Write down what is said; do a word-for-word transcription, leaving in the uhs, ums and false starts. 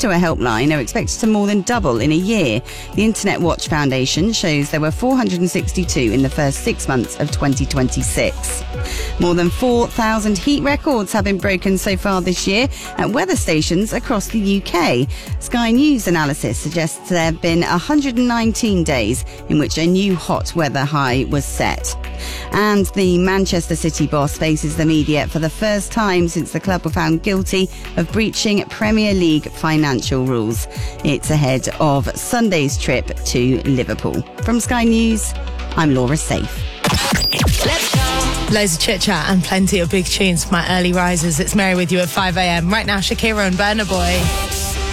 to a helpline are expected to more than double in a year. The Internet Watch Foundation shows there were four hundred sixty-two in the first six months of twenty twenty-six. More than four thousand heat records have been broken so far this year at weather stations across the U K. Sky News analysis suggests there have been one hundred nineteen days in which a new hot weather high was set. And the Manchester City boss faces the media for the first time since the club were found guilty of breaching Premier League financial rules. It's ahead of Sunday's trip to Liverpool. From Sky News, I'm Laura Safe. Let's go. Loads of chit chat and plenty of big tunes for my early risers. It's Mary with you at five a.m. Right now, Shakira and Burna Boy.